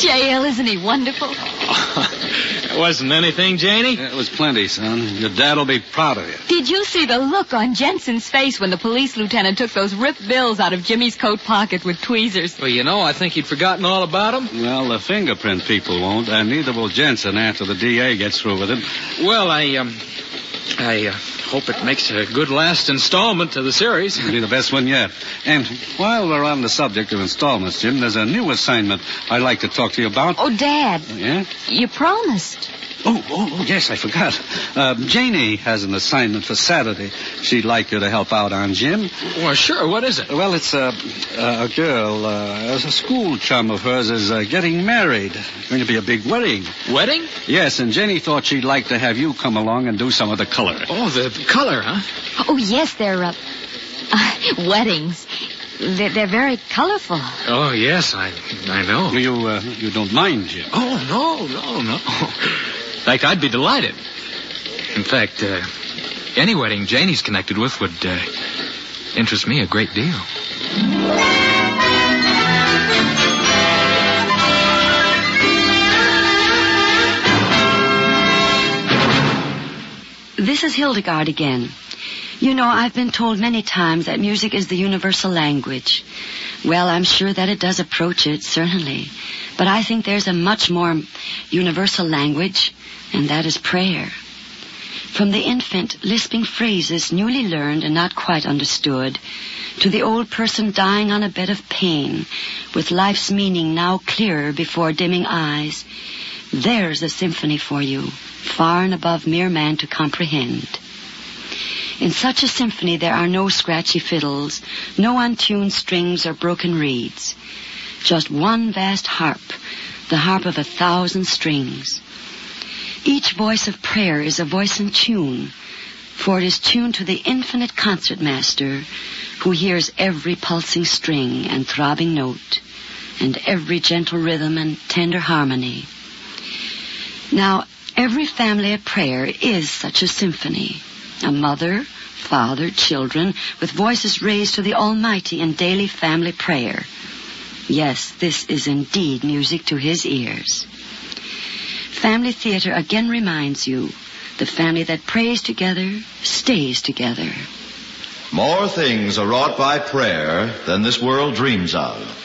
J.L., isn't he wonderful? It wasn't anything, Janie. It was plenty, son. Your dad will be proud of you. Did you see the look on Jensen's face when the police lieutenant took those ripped bills out of Jimmy's coat pocket with tweezers? Well, I think he'd forgotten all about them. Well, the fingerprint people won't, and neither will Jensen after the DA gets through with him. Well, I hope it makes a good last installment to the series. It'll be the best one yet. And while we're on the subject of installments, Jim, there's a new assignment I'd like to talk to you about. Oh, Dad. Yeah? You promised. Oh, yes, I forgot. Janie has an assignment for Saturday. She'd like you to help out on, Jim. Well, sure. What is it? Well, it's a girl, a school chum of hers is getting married. Going to be a big wedding. Wedding? Yes, and Janie thought she'd like to have you come along and do some of the color. Oh, the color, huh? Oh, yes, they're weddings. They're very colorful. Oh, yes, I know. You don't mind, Jim? Oh, no. In fact, I'd be delighted. In fact, any wedding Janie's connected with would interest me a great deal. This is Hildegard again. You know, I've been told many times that music is the universal language. Well, I'm sure that it does approach it, certainly. But I think there's a much more universal language, and that is prayer. From the infant lisping phrases newly learned and not quite understood, to the old person dying on a bed of pain, with life's meaning now clearer before dimming eyes, there's a symphony for you, far and above mere man to comprehend. In such a symphony there are no scratchy fiddles, no untuned strings or broken reeds. Just one vast harp, the harp of 1,000 strings. Each voice of prayer is a voice in tune, for it is tuned to the infinite concert master who hears every pulsing string and throbbing note, and every gentle rhythm and tender harmony. Now, every family at prayer is such a symphony. A mother, father, children, with voices raised to the Almighty in daily family prayer. Yes, this is indeed music to his ears. Family theater again reminds you, the family that prays together stays together. More things are wrought by prayer than this world dreams of.